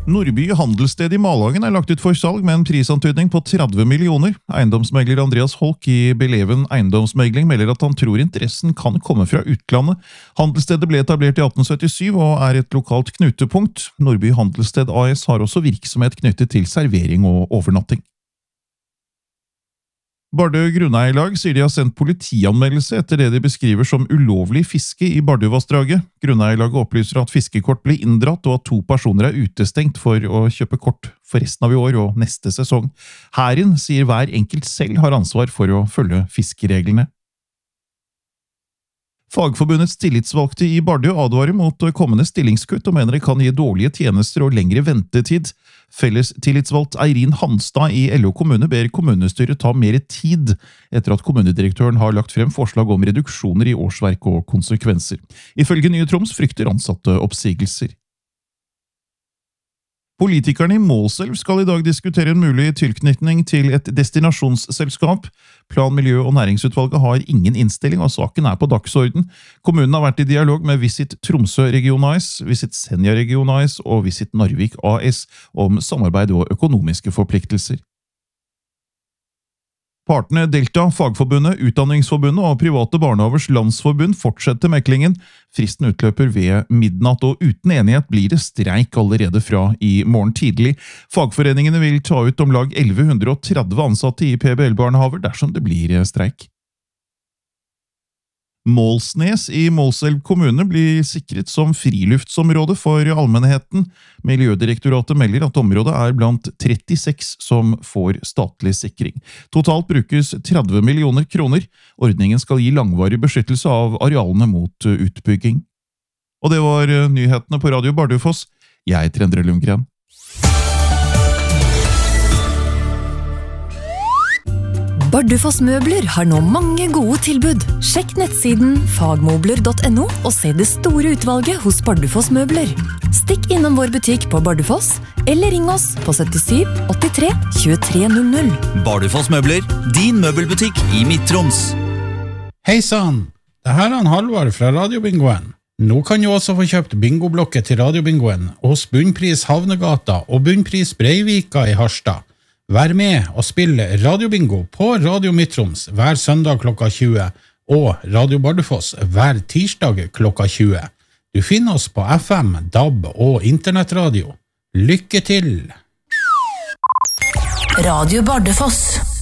Nordby handelssted i Malagen lagt ut for salg med en prisantydning på 30 millioner. Eiendomsmegler Andreas Holk i Beleven Eiendomsmegling melder at han tror interessen kan komme fra utlandet. Handelsstedet ble etablert i 1877 og et lokalt knutepunkt. Nordby handelssted AS har også virksomhet knyttet til servering og overnatting. Bardø Grunneierlag sier de har sendt politianmeldelse etter det de beskriver som ulovlig fiske i Bardøvassdraget. Grunneierlaget opplyser at fiskekort ble inndratt og at 2 personer utestengt for å kjøpe kort for resten av i år og neste sesong. Hæren sier hver enkelt selv har ansvar for å følge fiskereglene. Fagforbundets tillitsvalgte i Bardø advarer mot kommende stillingskutt og mener det kan gi dårlige tjenester og lengre ventetid. Felles tillitsvalgt Eirin Hanstad i LO kommune ber kommunestyret ta mer tid etter at kommunedirektøren har lagt frem forslag om reduksjoner i årsverk og konsekvenser. Ifølge Nye Troms frykter ansatte oppsigelser. Politikerne i Målselv skal i dag diskutere en mulig tilknytning til et destinasjonsselskap. Plan-, miljø- og næringsutvalget har ingen innstilling, og saken på dagsorden. Kommunen har vært i dialog med Visit Tromsø Region AS, Visit Senja Region AS og Visit Narvik AS om samarbeid og økonomiske forpliktelser. Partene Delta, Fagforbundet, Utdanningsforbundet og Private Barnehavers Landsforbund fortsetter meklingen. Fristen utløper ved midnatt, og uten enighet blir det streik allerede fra i morgen tidlig. Fagforeningene vil ta ut om lag 1130 ansatte i PBL-barnehaver dersom det blir streik. Målsnes i Målselv kommune blir sikret som friluftsområde for allmennheten. Miljødirektoratet melder at området blant 36 som får statlig sikring. Totalt brukes 30 millioner kroner. Ordningen skal gi langvarig beskyttelse av arealene mot utbygging. Og det var nyhetene på Radio Bardufoss. Jeg heter Endre Lundgren. Bardufoss Møbler har nå mange gode tilbud. Sjekk nettsiden fagmobler.no og se det store utvalget hos Bardufoss Møbler. Stikk innom vår butikk på Bardufoss, eller ring oss på 77 83 2300. Bardufoss Møbler, din møbelbutikk i Midt-Troms. Hei sann, det her Halvard fra Radiobingoen. Nå kan du også få kjøpt bingoblokket til Radiobingoen hos Bunnpris Havnegata og Bunnpris Breivika i Harstad. Vær med og spill Radiobingo på Radio Midt-Troms hver søndag klokka 20 og Radio Bardufoss hver tirsdag klokka 20. Du finner oss på FM, DAB og internettradio. Lykke til! Radio Bardufoss.